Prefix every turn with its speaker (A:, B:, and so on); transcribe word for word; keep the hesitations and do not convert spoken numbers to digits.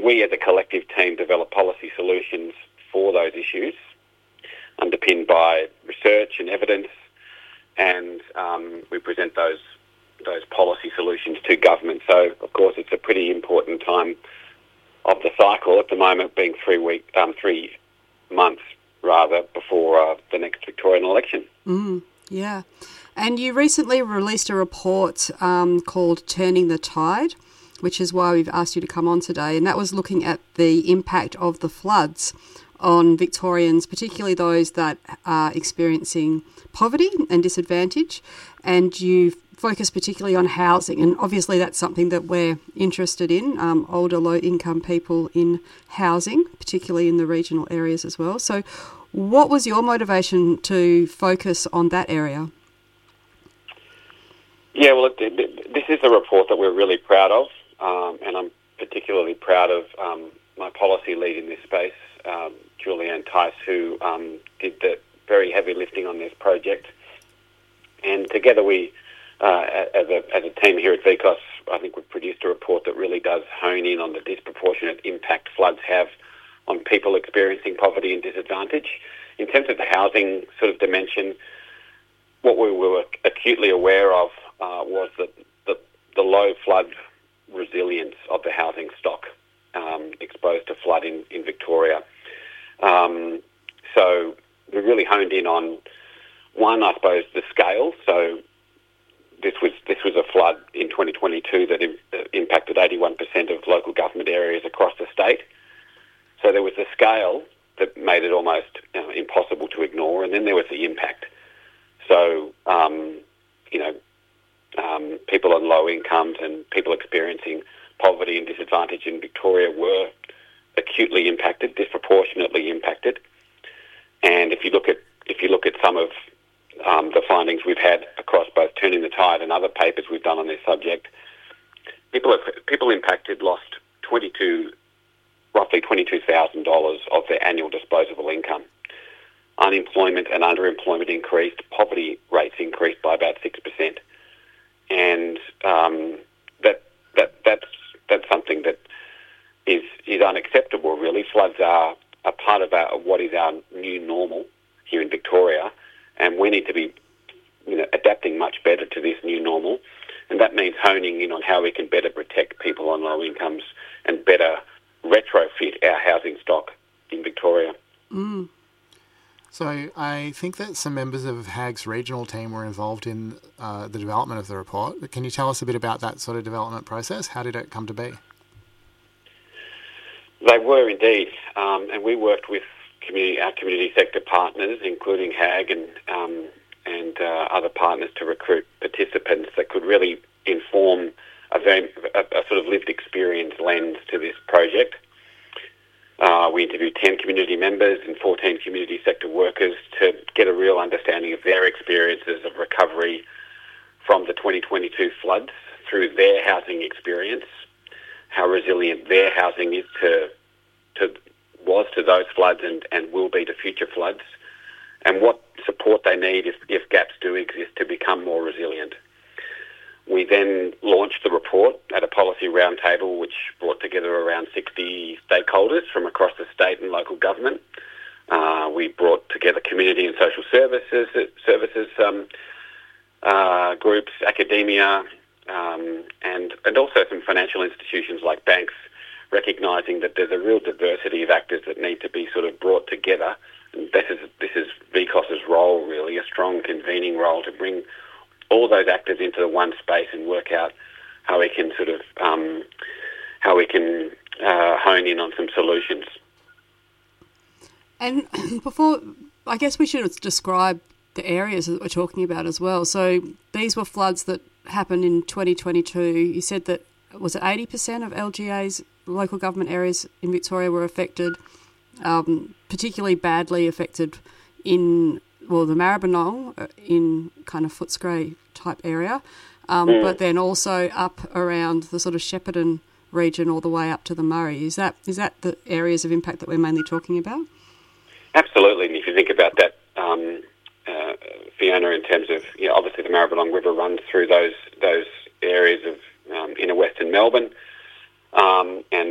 A: and we as a collective team develop policy solutions for those issues, underpinned by research and evidence, and um, we present those those policy solutions to government. So, of course, it's a pretty important time of the cycle at the moment, being three week, um, three months rather before uh, the next Victorian election.
B: Mm, yeah, and you recently released a report um, called "Turning the Tide," which is why we've asked you to come on today, and that was looking at the impact of the floods on Victorians, particularly those that are experiencing poverty and disadvantage, and you focus particularly on housing, and obviously that's something that we're interested in, um, older low-income people in housing, particularly in the regional areas as well. So what was your motivation to focus on that area?
A: Yeah, well, it, it, this is a report that we're really proud of, um, and I'm particularly proud of um, my policy lead in this space, um, Julianne Tice, who um, did the very heavy lifting on this project. And together we, uh, as a as a team here at V C O S, I think we've produced a report that really does hone in on the disproportionate impact floods have on people experiencing poverty and disadvantage. In terms of the housing sort of dimension, what we were acutely aware of uh, was that the, the low flood resilience of the housing stock um, exposed to flood in, in Victoria. Um, so we really honed in on, one, I suppose, the scale. So this was this was a flood in twenty twenty-two that im- impacted eighty-one percent of local government areas across the state. So there was the scale that made it almost you know, impossible to ignore, and then there was the impact. So, um, you know, um, people on low incomes and people experiencing poverty and disadvantage in Victoria were acutely impacted, disproportionately impacted. And if you look at if you look at some of um, the findings we've had across both Turning the Tide and other papers we've done on this subject, people have, people impacted lost twenty-two, roughly twenty-two thousand dollars of their annual disposable income. Unemployment and underemployment increased. Poverty rates increased by about six percent, and um, that that that's that's something that is is unacceptable. Really, floods are a part of our, what is our new normal here in Victoria, and we need to be, you know, adapting much better to this new normal, and that means honing in on how we can better protect people on low incomes and better retrofit our housing stock in Victoria.
B: Mm.
C: So I think that some members of H A G's regional team were involved in uh, the development of the report. Can you tell us a bit about that sort of development process? How did it come to be?
A: They were indeed, um, and we worked with community, our community sector partners, including H A G and um, and uh, other partners, to recruit participants that could really inform a very a, a sort of lived experience lens to this project. Uh, we interviewed ten community members and fourteen community sector workers to get a real understanding of their experiences of recovery from the twenty twenty-two floods through their housing experience, how resilient their housing is to, to was to those floods and, and will be to future floods, and what support they need if, if gaps do exist to become more resilient. We then launched the report at a policy roundtable which brought together around sixty stakeholders from across the state and local government. Uh, we brought together community and social services services um, uh, groups, academia, um, and, and also some financial institutions like banks, recognising that there's a real diversity of actors that need to be sort of brought together. And this is, this is V C O S's role, really, a strong convening role to bring all those actors into the one space and work out how we can sort of um, how we can uh, hone in on some solutions.
B: And before, I guess we should describe the areas that we're talking about as well. So these were floods that happened in twenty twenty-two. You said that, was it eighty percent of L G A's local government areas in Victoria were affected, um, particularly badly affected in, well, the Maribyrnong, in kind of Footscray type area, um, mm. but then also up around the sort of Shepparton region all the way up to the Murray. Is that is that the areas of impact that we're mainly talking about?
A: Absolutely. And if you think about that, um, uh, Fiona, in terms of, you know, obviously the Maribyrnong River runs through those those areas of um, inner western Melbourne, um, and